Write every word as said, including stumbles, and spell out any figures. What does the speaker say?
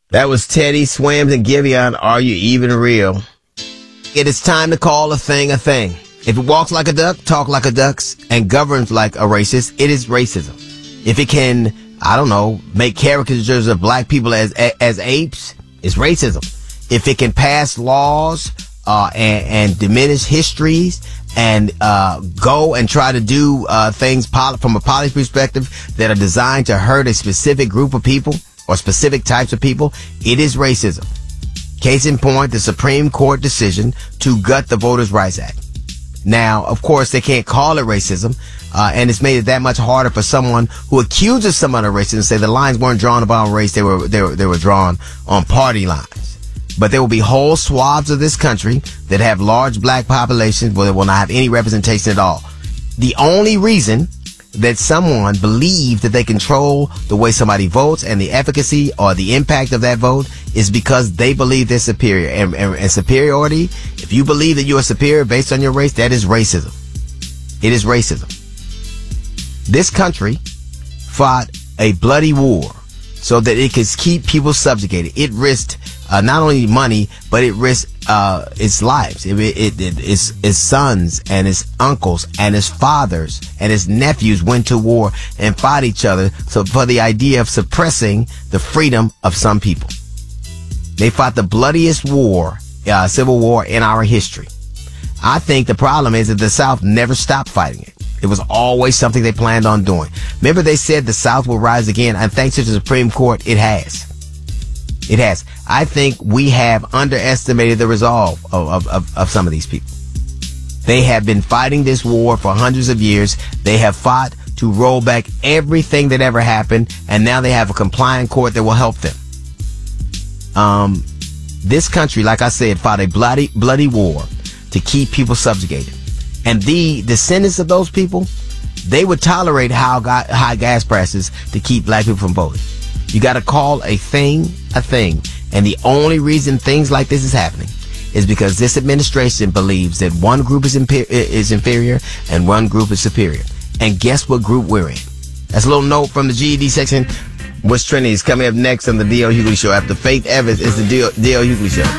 That was Teddy Swims and Giveon. Are you even real? It is time to call a thing a thing. If it walks like a duck, talk like a duck, and governs like a racist, it is racism. If it can, I don't know, make caricatures of black people as as apes, it's racism. If it can pass laws uh, and, and diminish histories and uh, go and try to do uh, things poli- from a policy perspective that are designed to hurt a specific group of people or specific types of people, it is racism. Case in point, the Supreme Court decision to gut the Voters' Rights Act. Now, of course, they can't call it racism, uh, and it's made it that much harder for someone who accuses someone of racism to say the lines weren't drawn upon race, they were, they were, they were drawn on party lines. But there will be whole swaths of this country that have large black populations where they will not have any representation at all. The only reason that someone believes that they control the way somebody votes and the efficacy or the impact of that vote is because they believe they're superior. And, and, and superiority, if you believe that you are superior based on your race, that is racism. It is racism. This country fought a bloody war so that it could keep people subjugated. It risked uh, not only money, but it risked uh, its lives. It, it, it, its, its sons and its uncles and its fathers and its nephews went to war and fought each other so for the idea of suppressing the freedom of some people. They fought the bloodiest war, uh, civil war in our history. I think the problem is that the South never stopped fighting it. It was always something they planned on doing. Remember they said the South will rise again, and thanks to the Supreme Court, it has. It has. I think we have underestimated the resolve of, of, of, of some of these people. They have been fighting this war for hundreds of years. They have fought to roll back everything that ever happened, and now they have a compliant court that will help them. Um, this country, like I said, fought a bloody, bloody war to keep people subjugated. And the descendants of those people, they would tolerate how high gas prices to keep black people from voting. You got to call a thing a thing. And the only reason things like this is happening is because this administration believes that one group is, imper- is inferior and one group is superior. And guess what group we're in? That's a little note from the G E D section. What's trending is coming up next on the D L Hughley Show. After Faith Evans is the D L Hughley Show.